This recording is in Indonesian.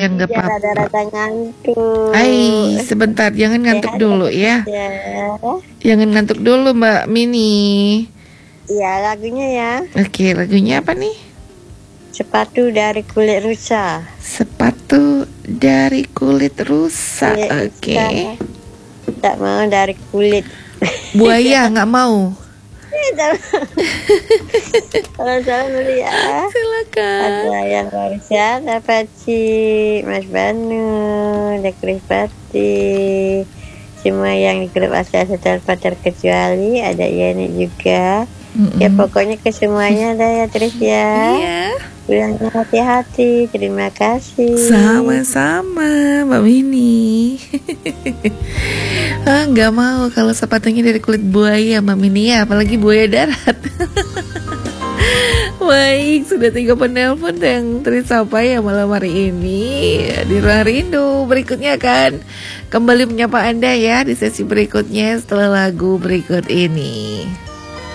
ya nggak Iya, apa-apa. rada-rada ngantuk. Hai, sebentar, jangan ngantuk Sehat dulu ya. ya. Jangan ngantuk dulu Mbak Mini. Iya, lagunya ya. Oke, lagunya apa nih? Sepatu dari kulit rusa. Sepatu dari kulit rusa. Kulit Oke. rusa. Tak mau dari kulit. Buaya nggak mau. Kalau salah dulu ya. Silakan. Ada yang barusan apa sih Mas Banu, Dekris Pati, semua yang di grup Asa tanpa terkecuali, ada Yani juga. Ya pokoknya ke semuanya ada ya Tris ya. Iya. Bilangnya hati-hati. Terima kasih. Sama-sama Mbak Mini. Nggak mau kalau sepatunya dari kulit buaya Mbak Mini ya, apalagi buaya darat. Baik, sudah 3 penelpon yang tersapa ya malam hari ini di Ruang Rindu. Berikutnya akan kembali menyapa Anda ya di sesi berikutnya setelah lagu berikut ini.